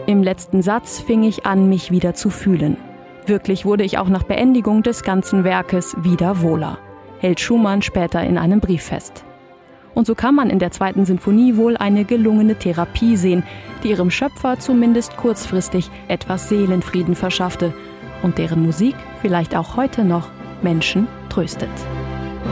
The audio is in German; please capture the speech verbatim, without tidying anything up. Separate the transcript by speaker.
Speaker 1: Im letzten Satz fing ich an, mich wieder zu fühlen. Wirklich wurde ich auch nach Beendigung des ganzen Werkes wieder wohler, hält Schumann später in einem Brief fest. Und so kann man in der zweiten Sinfonie wohl eine gelungene Therapie sehen, die ihrem Schöpfer zumindest kurzfristig etwas Seelenfrieden verschaffte und deren Musik vielleicht auch heute noch Menschen tröstet.